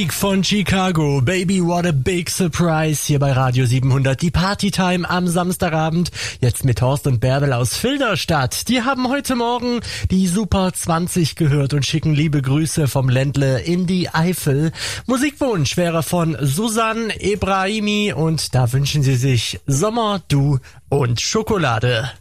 Von Chicago, Baby What a Big Surprise, hier bei Radio 700, die Partytime am Samstagabend, jetzt mit Horst und Bärbel aus Filderstadt. Die haben heute Morgen die Super 20 gehört und schicken liebe Grüße vom Ländle in die Eifel. Musikwunsch wäre von Susan Ebrahimi und da wünschen sie sich Sommer, Du und Schokolade.